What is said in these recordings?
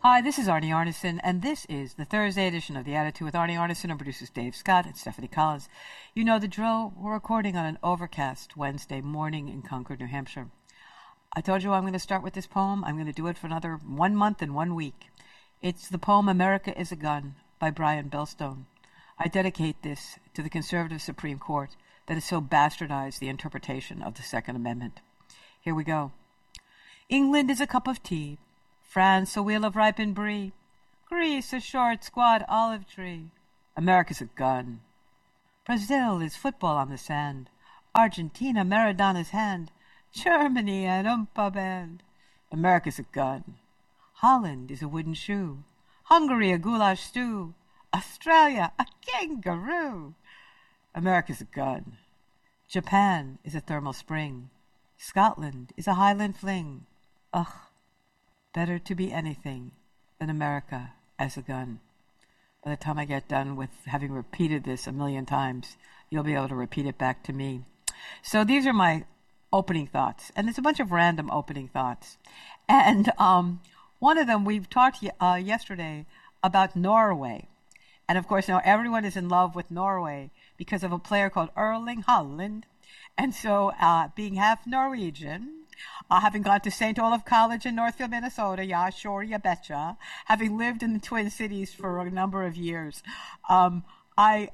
Hi, this is Arnie Arneson, and this is the Thursday edition of The Attitude with Arnie Arneson and producers Dave Scott and Stephanie Collins. You know the drill. We're recording on an overcast Wednesday morning in Concord, New Hampshire. I told you I'm going to start with this poem. I'm going to do it for another 1 month and 1 week. It's the poem America is a Gun by Brian Bellstone. I dedicate this to the conservative Supreme Court that has so bastardized the interpretation of the Second Amendment. Here we go. England is a cup of tea. France, a wheel of ripened brie. Greece, a short, squat olive tree. America's a gun. Brazil is football on the sand. Argentina, Maradona's hand. Germany, an oompa band. America's a gun. Holland is a wooden shoe. Hungary, a goulash stew. Australia, a kangaroo. America's a gun. Japan is a thermal spring. Scotland is a Highland fling. Ugh. Better to be anything than America as a gun. By the time I get done with having repeated this a million times, you'll be able to repeat it back to me. So these are my opening thoughts. And there's a bunch of random opening thoughts. And one of them, we've talked yesterday about Norway. And of course, now everyone is in love with Norway because of a player called Erling Haaland. And so being half Norwegian, having gone to St. Olaf College in Northfield, Minnesota, yeah, sure, you betcha. Having lived in the Twin Cities for a number of years, I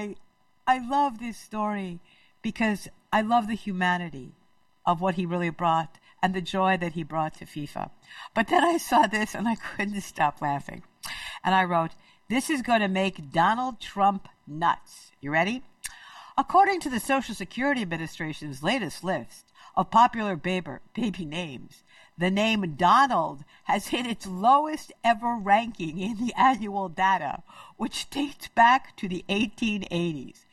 love this story because I love the humanity of what he really brought and the joy that he brought to FIFA. But then I saw this and I couldn't stop laughing. And I wrote, "This is going to make Donald Trump nuts." You ready? According to the Social Security Administration's latest list of popular baby names, the name Donald has hit its lowest ever ranking in the annual data, which dates back to the 1880s.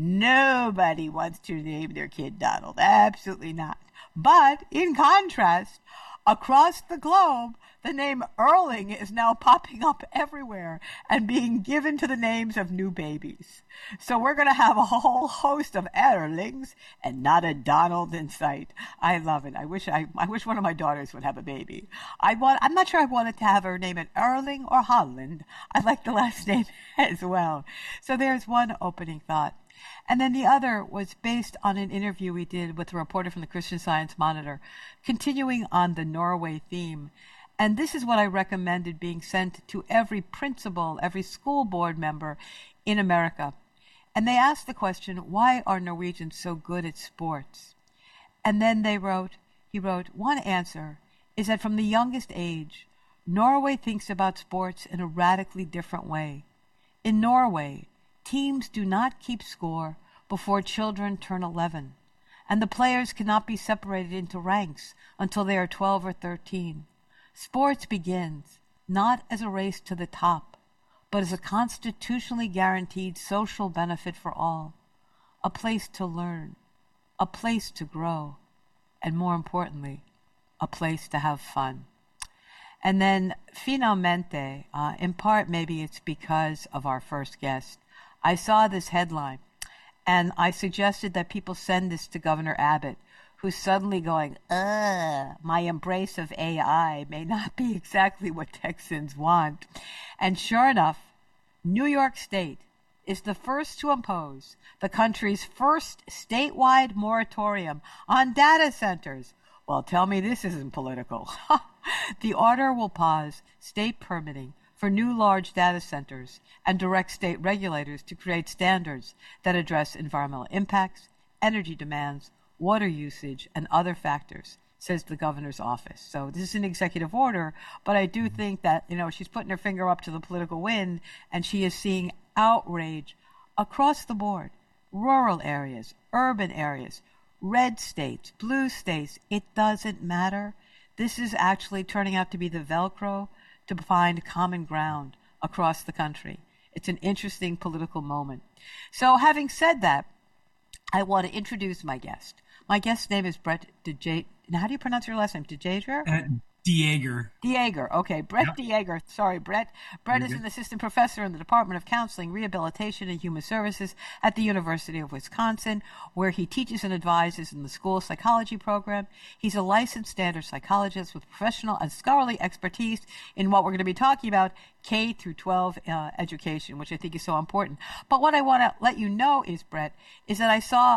Nobody wants to name their kid Donald. Absolutely not. But in contrast, across the globe, the name Erling is now popping up everywhere and being given to the names of new babies. So we're going to have a whole host of Erlings and not a Donald in sight. I love it. I wish one of my daughters would have a baby. I'm not sure I wanted to have her name it Erling or Holland. I like the last name as well. So there's one opening thought. And then the other was based on an interview we did with a reporter from the Christian Science Monitor, continuing on the Norway theme. And this is what I recommended being sent to every principal, every school board member in America. And they asked the question, why are Norwegians so good at sports? And then he wrote, one answer is that from the youngest age, Norway thinks about sports in a radically different way. In Norway, teams do not keep score before children turn 11, and the players cannot be separated into ranks until they are 12 or 13. Sports begins not as a race to the top, but as a constitutionally guaranteed social benefit for all, a place to learn, a place to grow, and more importantly, a place to have fun. And then, finalmente, in part maybe it's because of our first guest, I saw this headline, and I suggested that people send this to Governor Abbott, who's suddenly going, my embrace of AI may not be exactly what Texans want. And sure enough, New York State is the first to impose the country's first statewide moratorium on data centers. Well, tell me this isn't political. The order will pause state permitting for new large data centers and direct state regulators to create standards that address environmental impacts, energy demands, water usage, and other factors, says the governor's office. So this is an executive order, but I do think that, she's putting her finger up to the political wind, and she is seeing outrage across the board. Rural areas, urban areas, red states, blue states, it doesn't matter. This is actually turning out to be the Velcro to find common ground across the country. It's an interesting political moment. So having said that, I want to introduce my guest. My guest's name is Brett DeJager. Now, how do you pronounce your last name? DeJager? Dieger. Dieger. Okay, Brett Yep. Dieger. Sorry, Brett. Brett You're is good. an assistant professor in the Department of Counseling, Rehabilitation, and Human Services at the University of Wisconsin, where he teaches and advises in the school psychology program. He's a licensed standard psychologist with professional and scholarly expertise in what we're going to be talking about, K through 12 education, which I think is so important. But what I want to let you know is, Brett, is that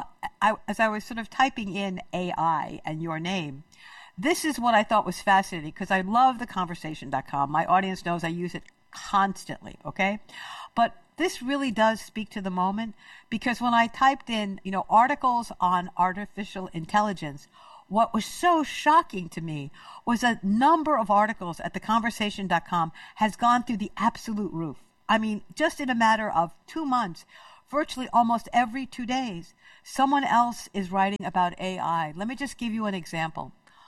as I was sort of typing in AI and your name, this is what I thought was fascinating because I love theconversation.com. My audience knows I use it constantly, okay? But this really does speak to the moment because when I typed in, articles on artificial intelligence, what was so shocking to me was a number of articles at theconversation.com has gone through the absolute roof. I mean, just in a matter of 2 months, virtually almost every 2 days, someone else is writing about AI. Let me just give you an example.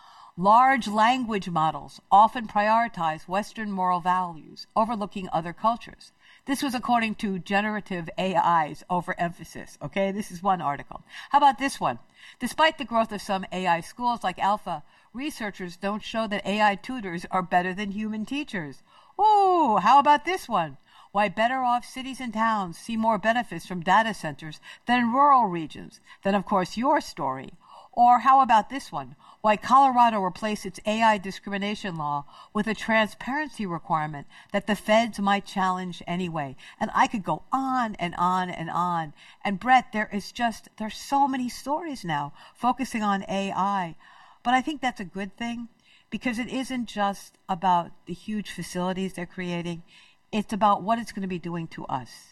Large language models often prioritize Western moral values, overlooking other cultures. This was according to generative AI's overemphasis. Okay, this is one article. How about this one? Despite the growth of some AI schools like Alpha, researchers don't show that AI tutors are better than human teachers. Ooh, how about this one? Why better off cities and towns see more benefits from data centers than rural regions. Then, of course, your story. Or how about this one? Why Colorado replaced its AI discrimination law with a transparency requirement that the feds might challenge anyway. And I could go on and on and on. And Brett, there's so many stories now focusing on AI. But I think that's a good thing because it isn't just about the huge facilities they're creating. It's about what it's going to be doing to us.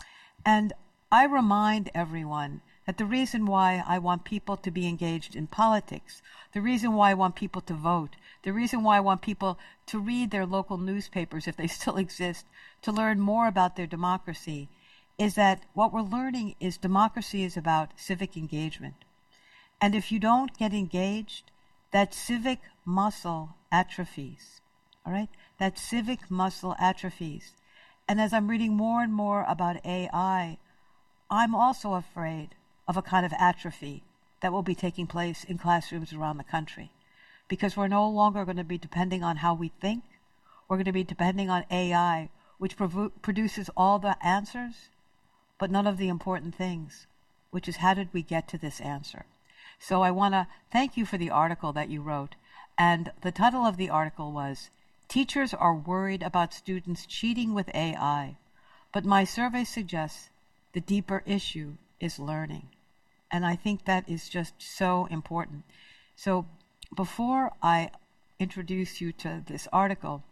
And I remind everyone that the reason why I want people to be engaged in politics, the reason why I want people to vote, the reason why I want people to read their local newspapers if they still exist, to learn more about their democracy, is that what we're learning is democracy is about civic engagement. And if you don't get engaged, that civic muscle atrophies. All right? That civic muscle atrophies. And as I'm reading more and more about AI, I'm also afraid of a kind of atrophy that will be taking place in classrooms around the country. Because we're no longer going to be depending on how we think. We're going to be depending on AI, which produces all the answers, but none of the important things, which is how did we get to this answer? So I want to thank you for the article that you wrote. And the title of the article was, Teachers Are Worried About Students Cheating with AI, but my survey suggests the deeper issue is learning. And I think that is just so important. So before I introduce you to this article,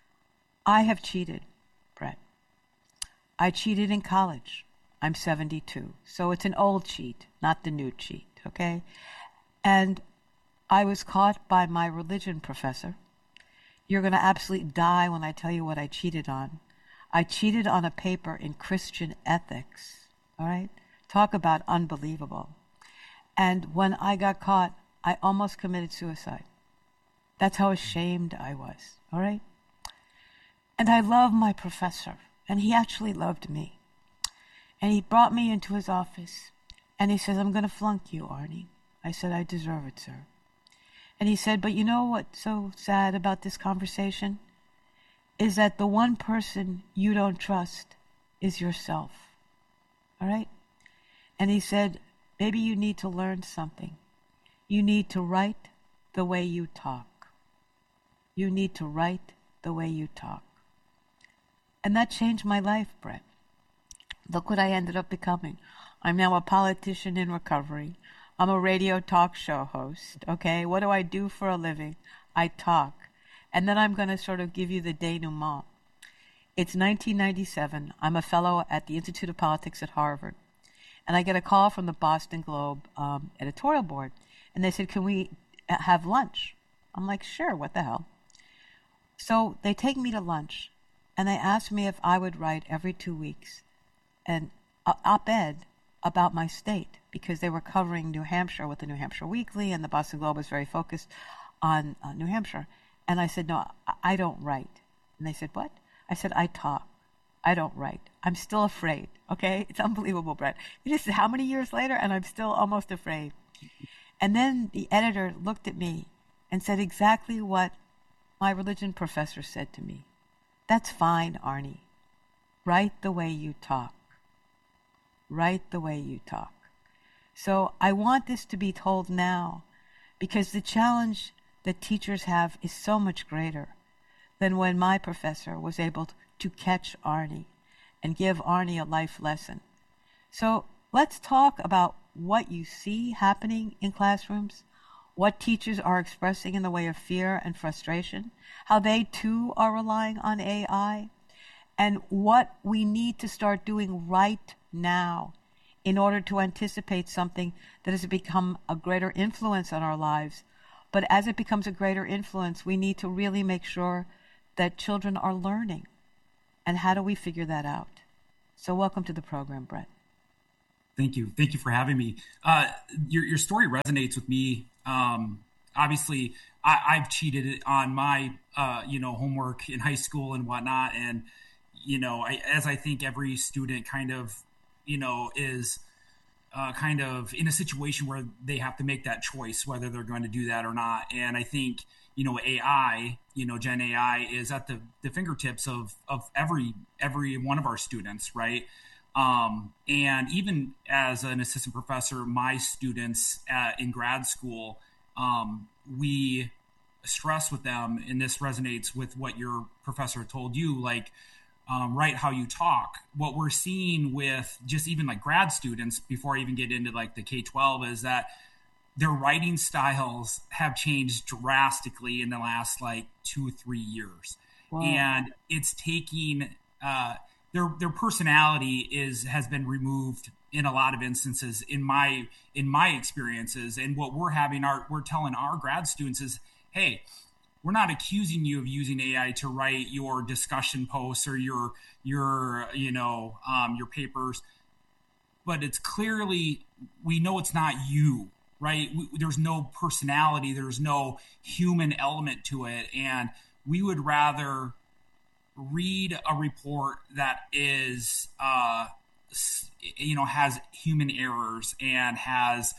I have cheated, Brett. I cheated in college. I'm 72. So it's an old cheat, not the new cheat, okay? And I was caught by my religion professor. You're going to absolutely die when I tell you what I cheated on. I cheated on a paper in Christian ethics, all right? Talk about unbelievable. And when I got caught, I almost committed suicide. That's how ashamed I was, all right? And I love my professor, and he actually loved me. And he brought me into his office, and he says, I'm going to flunk you, Arnie. I said, I deserve it, sir. And he said, but you know what's so sad about this conversation? Is that the one person you don't trust is yourself, all right? And he said, maybe you need to learn something. You need to write the way you talk. You need to write the way you talk. And that changed my life, Brett. Look what I ended up becoming. I'm now a politician in recovery. I'm a radio talk show host, okay? What do I do for a living? I talk. And then I'm going to sort of give you the denouement. It's 1997. I'm a fellow at the Institute of Politics at Harvard. And I get a call from the Boston Globe editorial board. And they said, can we have lunch? I'm like, sure, what the hell? So they take me to lunch. And they asked me if I would write every 2 weeks an op-ed about my state, because they were covering New Hampshire with the New Hampshire Weekly, and the Boston Globe was very focused on New Hampshire. And I said, no, I don't write. And they said, what? I said, I talk. I don't write. I'm still afraid, okay? It's unbelievable, Brett. This is how many years later, and I'm still almost afraid. And then the editor looked at me and said exactly what My religion professor said to me, "That's fine, Arnie. Write the way you talk. Write the way you talk." So I want this to be told now, because the challenge that teachers have is so much greater than when my professor was able to catch Arnie and give Arnie a life lesson. So let's talk about what you see happening in classrooms, what teachers are expressing in the way of fear and frustration, how they too are relying on AI, and what we need to start doing right now in order to anticipate something that has become a greater influence on our lives. But as it becomes a greater influence, we need to really make sure that children are learning. And how do we figure that out? So welcome to the program, Brett. Thank you. Thank you for having me. Your story resonates with me. Obviously, I've cheated on my homework in high school and whatnot, and as I think every student kind of is kind of in a situation where they have to make that choice whether they're going to do that or not. And I think AI, Gen AI is at the fingertips of every one of our students, right? And even as an assistant professor, my students in grad school, we stress with them, and this resonates with what your professor told you, like, write how you talk. What we're seeing with just even like grad students, before I even get into like the K-12, is that their writing styles have changed drastically in the last like 2-3 years. Wow. And it's taking their personality has been removed in a lot of instances in my experiences. And what we're telling our grad students is, hey, we're not accusing you of using AI to write your discussion posts or your papers, but it's clearly, we know it's not you, right? There's no personality, there's no human element to it, and we would rather read a report that is, has human errors and has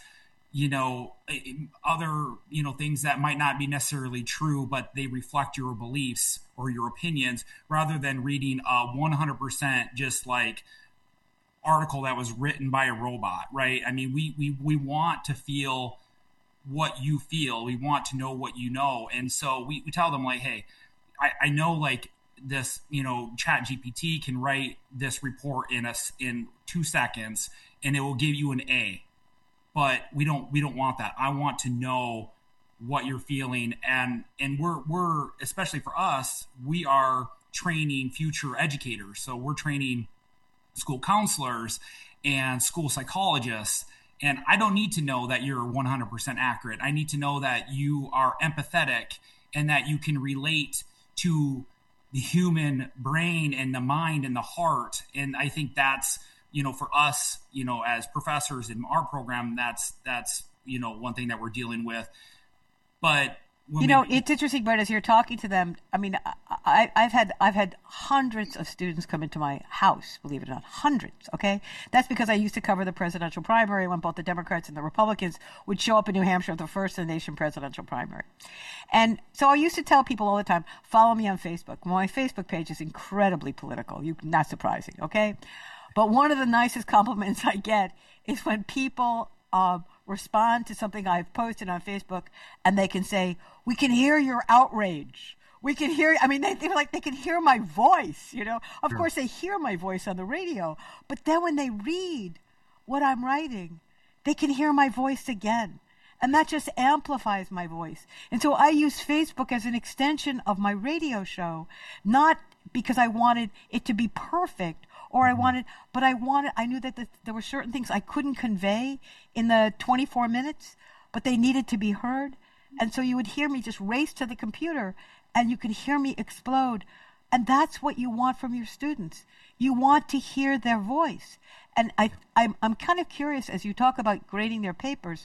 other, things that might not be necessarily true, but they reflect your beliefs or your opinions, rather than reading a 100% just like article that was written by a robot, right? I mean, we want to feel what you feel. We want to know what you know. And so we tell them like, hey, I know like this, Chat GPT can write this report in 2 seconds and it will give you an A. But we don't want that. I want to know what you're feeling, and we're especially for us, we are training future educators. So we're training school counselors and school psychologists, and I don't need to know that you're 100% accurate. I need to know that you are empathetic and that you can relate to the human brain and the mind and the heart. And I think that's, for us, as professors in our program, that's one thing that we're dealing with. But it's interesting, Brett, as you're talking to them. I mean, I've had hundreds of students come into my house, believe it or not, hundreds. Okay, that's because I used to cover the presidential primary when both the Democrats and the Republicans would show up in New Hampshire at the first in the nation presidential primary. And so I used to tell people all the time, follow me on Facebook. My Facebook page is incredibly political. Not surprising, okay? But one of the nicest compliments I get is when people respond to something I've posted on Facebook and they can say, we can hear your outrage. We can hear, they're like, they can hear my voice, Of course, they hear my voice on the radio, but then when they read what I'm writing, they can hear my voice again. And that just amplifies my voice. And so I use Facebook as an extension of my radio show, not because I wanted it to be perfect, I knew that there were certain things I couldn't convey in the 24 minutes, but they needed to be heard. And so you would hear me just race to the computer and you could hear me explode. And that's what you want from your students. You want to hear their voice. And I'm kind of curious, as you talk about grading their papers,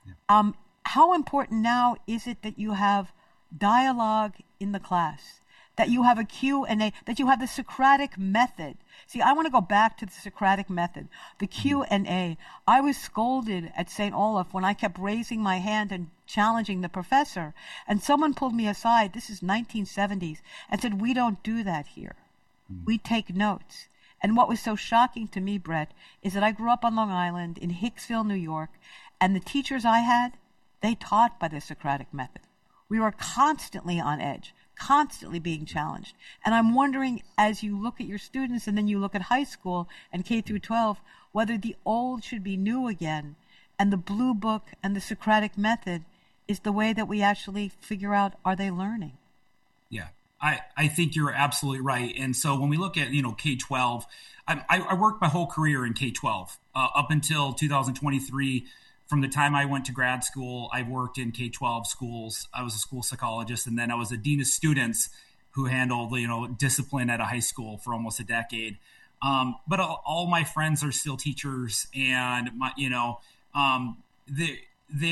how important now is it that you have dialogue in the class, that you have a Q&A, that you have the Socratic method. See, I want to go back to the Socratic method, the Q&A. I was scolded at St. Olaf when I kept raising my hand and challenging the professor, and someone pulled me aside, this is 1970s, and said, we don't do that here. We take notes. And what was so shocking to me, Brett, is that I grew up on Long Island in Hicksville, New York, and the teachers I had, they taught by the Socratic method. We were constantly on edge, constantly being challenged. And I'm wondering, as you look at your students and then you look at high school and K through 12, whether the old should be new again, and the Blue Book and the Socratic method is the way that we actually figure out, are they learning? Yeah. I think you're absolutely right. And so when we look at, K-12, I worked my whole career in K-12 up until 2023. From the time I went to grad school, I worked in K-12 schools. I was a school psychologist, and then I was a dean of students who handled, discipline at a high school for almost a decade. But all my friends are still teachers, and